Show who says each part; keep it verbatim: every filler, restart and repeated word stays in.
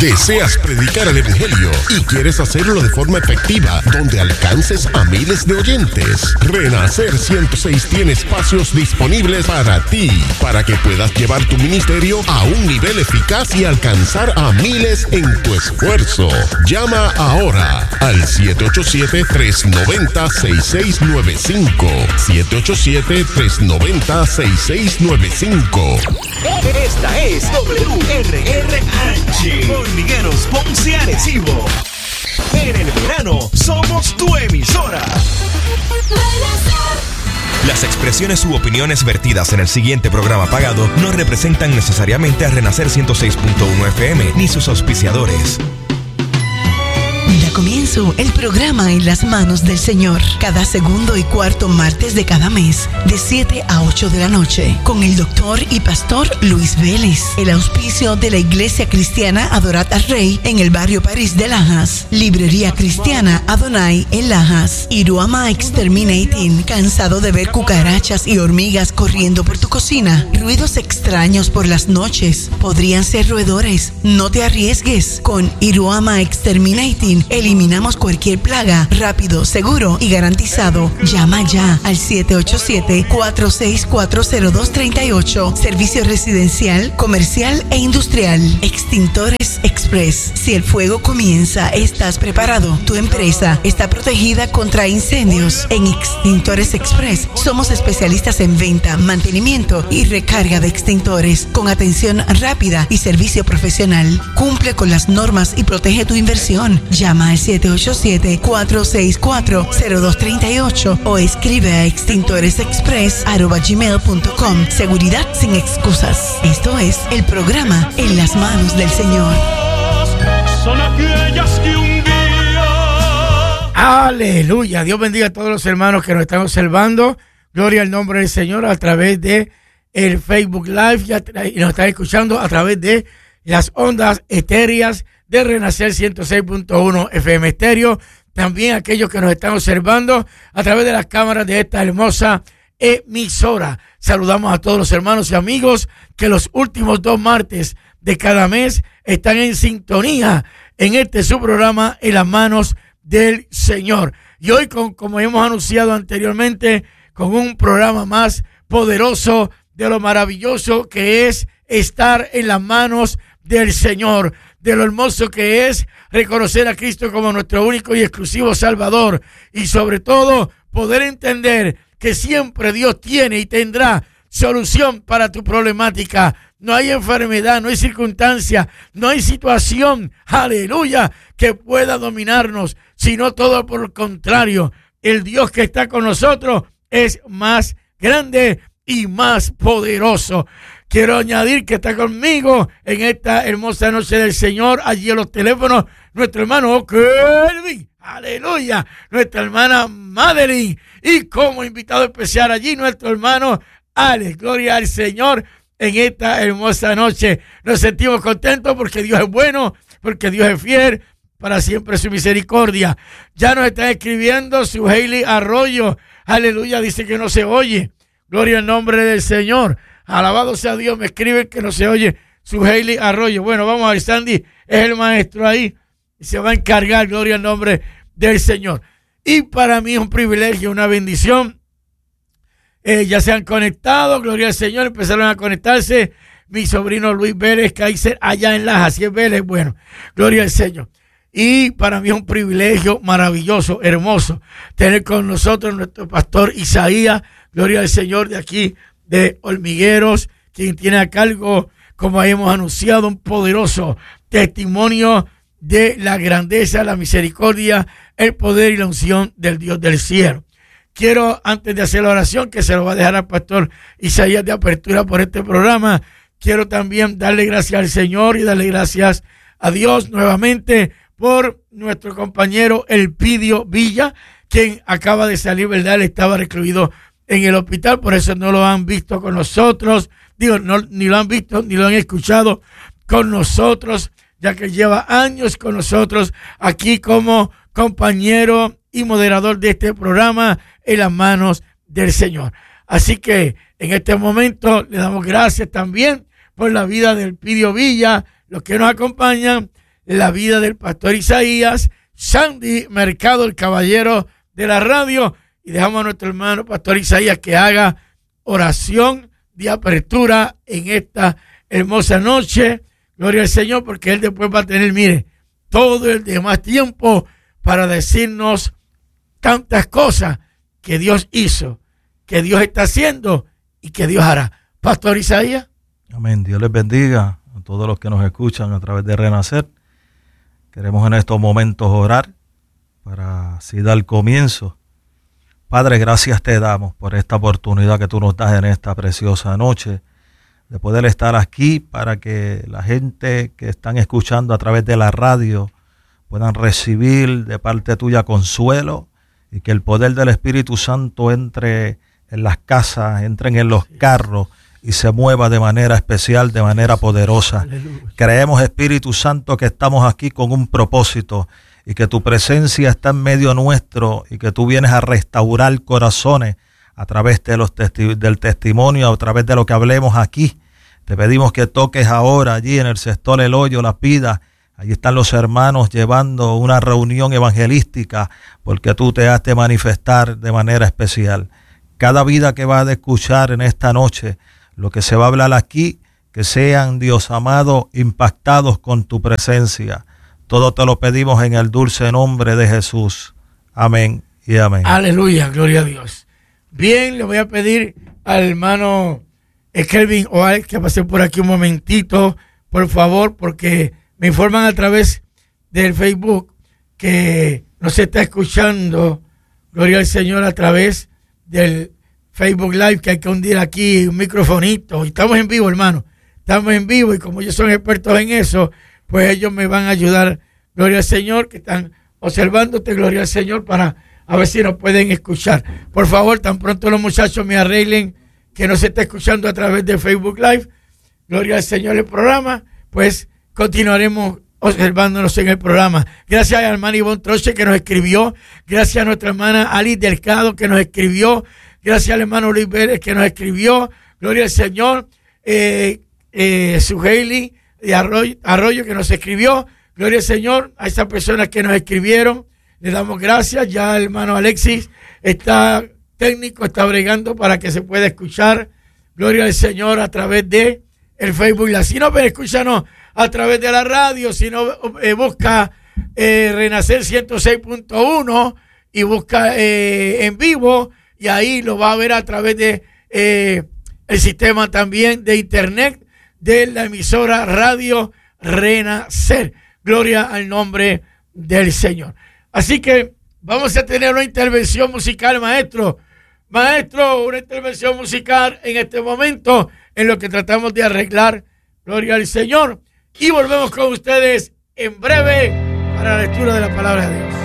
Speaker 1: ¿Deseas predicar el evangelio y quieres hacerlo de forma efectiva, donde alcances a miles de oyentes? Renacer ciento seis tiene espacios disponibles para ti, para que puedas llevar tu ministerio a un nivel eficaz y alcanzar a miles en tu esfuerzo. Llama ahora al siete ocho siete, tres nueve cero, seis seis nueve cinco. siete ocho siete, tres nueve cero, seis seis nueve cinco.
Speaker 2: Esta es W R R H, Hormigueros Ponce Arecibo. En el verano somos tu emisora. Las expresiones u opiniones vertidas en el siguiente programa pagado no representan necesariamente a Renacer ciento seis punto uno F M ni sus auspiciadores.
Speaker 3: Da comienzo el programa En las Manos del Señor, cada segundo y cuarto martes de cada mes, de siete a ocho de la noche, con el doctor y pastor Luis Vélez. El auspicio de la Iglesia Cristiana Adorat al Rey en el barrio París de Lajas, Librería Cristiana Adonai en Lajas, Iruama Exterminating, cansado de ver cucarachas y hormigas corriendo por tu cocina, ruidos extraños por las noches, podrían ser roedores. No te arriesgues. Con Iruama Exterminating eliminamos cualquier plaga rápido, seguro y garantizado. Llama ya al siete ocho siete, cuatro seis cuatro, cero dos tres ocho. Servicio residencial, comercial e industrial. Extintores Express. Si el fuego comienza, estás preparado. Tu empresa está protegida contra incendios. En Extintores Express somos especialistas en venta, mantenimiento y recarga de extintores, con atención rápida y servicio profesional. Cumple con las normas y protege tu inversión. Llama al siete ocho siete, cuatro seis cuatro, cero dos tres ocho o escribe a extintoresexpress arroba gmail punto com. Seguridad sin excusas. Esto es el programa En las Manos del Señor.
Speaker 4: Son aquellas que un día... Aleluya. Dios bendiga a todos los hermanos que nos están observando. Gloria al nombre del Señor a través de el Facebook Live y nos están escuchando a través de las ondas etéreas de Renacer ciento seis punto uno F M Estéreo. También aquellos que nos están observando a través de las cámaras de esta hermosa emisora. Saludamos a todos los hermanos y amigos que los últimos dos martes de cada mes están en sintonía en este su programa En las Manos del Señor. Y hoy, con, como hemos anunciado anteriormente, con un programa más poderoso de lo maravilloso que es estar en las manos del Señor, de lo hermoso que es reconocer a Cristo como nuestro único y exclusivo Salvador, y sobre todo poder entender que siempre Dios tiene y tendrá solución para tu problemática. No hay enfermedad, no hay circunstancia, no hay situación, aleluya, que pueda dominarnos, sino todo por el contrario. El Dios que está con nosotros es más grande y más poderoso. Quiero añadir que está conmigo en esta hermosa noche del Señor, allí en los teléfonos, nuestro hermano Kelvin, aleluya, nuestra hermana Madeline, y como invitado especial allí nuestro hermano Alex. Gloria al Señor en esta hermosa noche. Nos sentimos contentos porque Dios es bueno, porque Dios es fiel, para siempre su misericordia. Ya nos están escribiendo su Hailey Arroyo, aleluya, dice que no se oye. Gloria al nombre del Señor. Alabado sea Dios, me escriben que no se oye su Hailey Arroyo. Bueno, vamos a ver, Sandy es el maestro ahí y se va a encargar, gloria al nombre del Señor. Y para mí es un privilegio, una bendición. Eh, ya se han conectado, gloria al Señor, empezaron a conectarse mi sobrino Luis Vélez, Kaiser, allá en Lajas, así es Vélez, bueno, gloria al Señor. Y para mí es un privilegio maravilloso, hermoso, tener con nosotros nuestro pastor Isaías, gloria al Señor, de aquí de Hormigueros, quien tiene a cargo, como hemos anunciado, un poderoso testimonio de la grandeza, la misericordia, el poder y la unción del Dios del cielo. Quiero, antes de hacer la oración, que se lo va a dejar al pastor Isaías de apertura por este programa, quiero también darle gracias al Señor y darle gracias a Dios nuevamente por nuestro compañero Elpidio Villa, quien acaba de salir, ¿verdad? Él estaba recluido en el hospital, por eso no lo han visto con nosotros, digo, no, ni lo han visto, ni lo han escuchado con nosotros, ya que lleva años con nosotros aquí como compañero y moderador de este programa En las Manos del Señor. Así que en este momento le damos gracias también por la vida del Elpidio Villa, los que nos acompañan, la vida del pastor Isaías, Sandy Mercado, el caballero de la radio, y dejamos a nuestro hermano pastor Isaías que haga oración de apertura en esta hermosa noche. Gloria al Señor, porque él después va a tener, mire, todo el demás tiempo para decirnos tantas cosas que Dios hizo, que Dios está haciendo y que Dios hará. Pastor Isaías.
Speaker 5: Amén. Dios les bendiga a todos los que nos escuchan a través de Renacer. Queremos en estos momentos orar para así dar comienzo. Padre, gracias te damos por esta oportunidad que tú nos das en esta preciosa noche de poder estar aquí para que la gente que están escuchando a través de la radio puedan recibir de parte tuya consuelo y que el poder del Espíritu Santo entre en las casas, entren en los carros y se mueva de manera especial, de manera poderosa. Aleluya. Creemos, Espíritu Santo, que estamos aquí con un propósito y que tu presencia está en medio nuestro y que tú vienes a restaurar corazones a través de los testi- del testimonio, a través de lo que hablemos aquí. Te pedimos que toques ahora allí en el sector El Hoyo, Las Pidas. Allí están los hermanos llevando una reunión evangelística porque tú te has de manifestar de manera especial. Cada vida que va a escuchar en esta noche, lo que se va a hablar aquí, que sean, Dios amado, impactados con tu presencia. Todo te lo pedimos en el dulce nombre de Jesús. Amén y amén.
Speaker 4: Aleluya, gloria a Dios. Bien, le voy a pedir al hermano Kelvin Oal que pase por aquí un momentito, por favor, porque me informan a través del Facebook que no se está escuchando, gloria al Señor, a través del Facebook Live, que hay que hundir aquí un microfonito. Y estamos en vivo, hermano. Estamos en vivo y como ellos son expertos en eso, pues ellos me van a ayudar, gloria al Señor, que están observándote, gloria al Señor, para a ver si nos pueden escuchar. Por favor, tan pronto los muchachos me arreglen que no se está escuchando a través de Facebook Live, gloria al Señor, el programa, pues continuaremos observándonos en el programa. Gracias a la hermana Ivonne Troche que nos escribió, gracias a nuestra hermana Alice Delgado que nos escribió, gracias al hermano Luis Vélez que nos escribió, gloria al Señor, eh, eh, Suheili de Arroyo, Arroyo que nos escribió, gloria al Señor, a esas personas que nos escribieron, le damos gracias. Ya el hermano Alexis está técnico, está bregando para que se pueda escuchar, gloria al Señor, a través de el Facebook. Si no, pero escúchanos a través de la radio, si no, eh, busca eh, Renacer ciento seis punto uno y busca eh, en vivo, y ahí lo va a ver a través de eh, el sistema también de internet de la emisora Radio Renacer. Gloria al nombre del Señor. Así que vamos a tener una intervención musical, maestro. Maestro, una intervención musical en este momento en lo que tratamos de arreglar, gloria al Señor. Y volvemos con ustedes en breve para la lectura de la palabra de Dios.